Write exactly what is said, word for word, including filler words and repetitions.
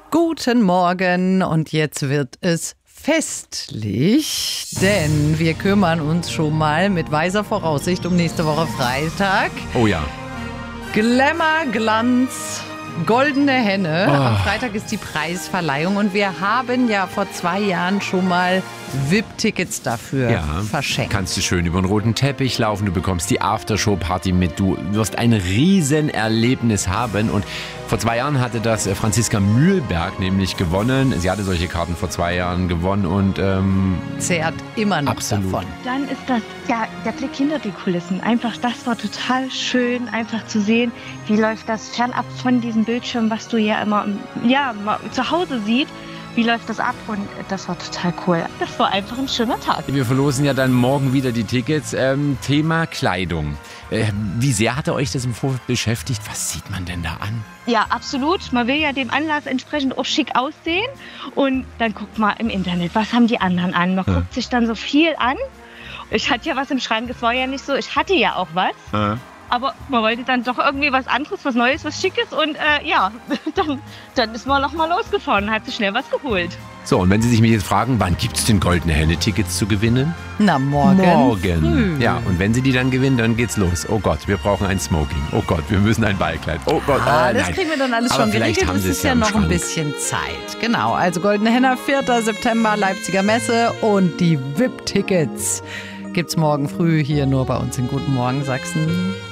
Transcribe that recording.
Guten Morgen und jetzt wird es festlich, denn wir kümmern uns schon mal mit weiser Voraussicht um nächste Woche Freitag. Oh ja. Glamour, Glanz, goldene Henne. Oh. Am Freitag ist die Preisverleihung und wir haben ja vor zwei Jahren schon mal V I P-Tickets dafür Ja, verschenkt. kannst du schön über den roten Teppich laufen, du bekommst die Aftershow-Party mit, du wirst ein Riesenerlebnis haben. Und vor zwei Jahren hatte das Franziska Mühlberg nämlich gewonnen. Sie hatte solche Karten vor zwei Jahren gewonnen und ähm, zehrt immer noch absolut davon. Dann ist das, ja, der Blick hinter die Kulissen. Einfach, das war total schön, einfach zu sehen, wie läuft das fernab von diesem Bildschirm, was du ja immer, ja, mal zu Hause siehst. Wie läuft das ab? Und das war total cool. Das war einfach ein schöner Tag. wir verlosen ja dann morgen wieder die Tickets. Ähm, Thema Kleidung. Äh, wie sehr hatte euch das im Vorfeld beschäftigt? Was sieht man denn da an? Ja, absolut. Man will ja dem Anlass entsprechend auch schick aussehen. Und dann guckt man im Internet, was haben die anderen an? Man Ja. guckt sich dann so viel an. Ich hatte ja was im Schrank, es war ja nicht so, ich hatte ja auch was. Äh. Aber man wollte dann doch irgendwie was anderes, was Neues, was Schickes. Und äh, ja, dann, dann ist man noch mal losgefahren und hat sich schnell was geholt. So, und wenn Sie sich mich jetzt fragen, wann gibt es denn goldene Henne-Tickets zu gewinnen? Na, morgen, Morgen. früh. Ja, und wenn Sie die dann gewinnen, dann geht's los. Oh Gott, wir brauchen ein Smoking. Oh Gott, wir müssen ein Ballkleid. Oh Gott, Ah, oh, das nein. kriegen wir dann alles Aber schon vielleicht geregelt. haben Es Sie ist es ja ja im noch ein Schrank. bisschen Zeit. Genau, also Goldene Henner, vierter September, Leipziger Messe und die V I P-Tickets gibt's morgen früh hier nur bei uns in Guten Morgen Sachsen.